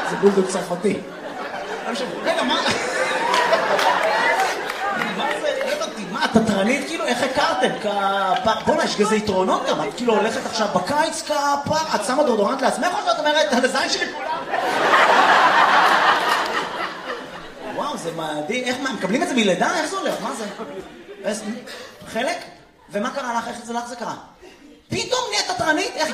זה בולדוג צרפתי. רגע, מה? מה, את תטרנית כאילו? איך הכרתם? בוא'נה, יש כזה יתרונות גם, את כאילו הולכת עכשיו בקיץ כפר, את שמה דורדורנט לעצמך או שאת אומרת, הזין שלי כולם? וואו, זה מדהים, איך מה, מקבלים את זה מלידה? איך זה הולך? מה זה? חלק? ומה קרה לך? איך זה לך זה קרה? פתאום נהיית תטרנית? איך